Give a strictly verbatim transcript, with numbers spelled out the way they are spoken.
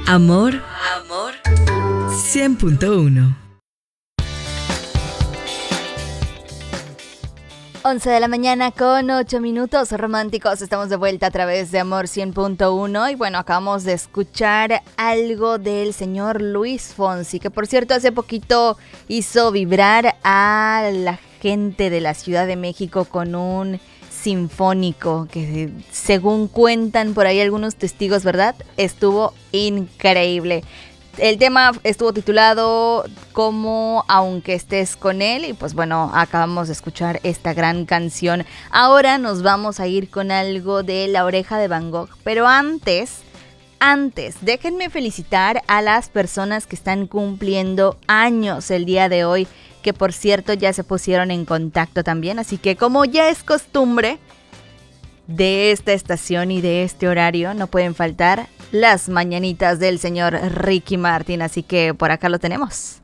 Amor, amor, cien punto uno. once de la mañana con ocho minutos románticos. Estamos de vuelta a través de Amor cien punto uno. Y bueno, acabamos de escuchar algo del señor Luis Fonsi, que por cierto hace poquito hizo vibrar a la gente de la Ciudad de México con un sinfónico que, según cuentan por ahí algunos testigos, ¿verdad?, estuvo increíble. El tema estuvo titulado como Aunque estés con él. Y pues bueno, acabamos de escuchar esta gran canción. Ahora nos vamos a ir con algo de La Oreja de Van Gogh. Pero antes, antes, déjenme felicitar a las personas que están cumpliendo años el día de hoy, que por cierto ya se pusieron en contacto también. Así que, como ya es costumbre de esta estación y de este horario, no pueden faltar las mañanitas del señor Ricky Martin, así que por acá lo tenemos.